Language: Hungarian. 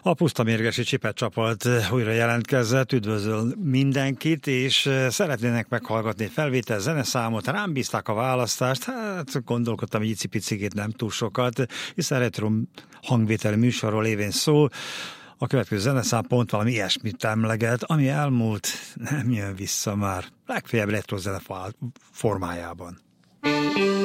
A Puszta Mérgesi Csipet-csapat újra jelentkezett, üdvözöl mindenkit, és szeretnének meghallgatni egy felvétel zeneszámot. Rám bízták a választást, hát gondolkodtam egy icipicikét, nem túl sokat, hiszen retro hangvételi műsorról lévén szó. A következő zeneszám pont valami ilyesmit emleget, ami elmúlt, nem jön vissza már, legfeljebb retro zene formájában.